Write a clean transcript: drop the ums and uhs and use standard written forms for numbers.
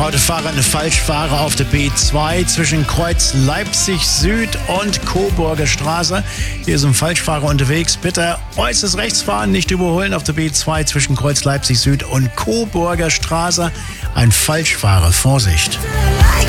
Autofahrer, eine Falschfahrer auf der B2 zwischen Kreuz Leipzig Süd und Coburger Straße. Hier ist ein Falschfahrer unterwegs. Bitte äußerst rechts fahren, nicht überholen auf der B2 zwischen Kreuz Leipzig Süd und Coburger Straße. Ein Falschfahrer, Vorsicht.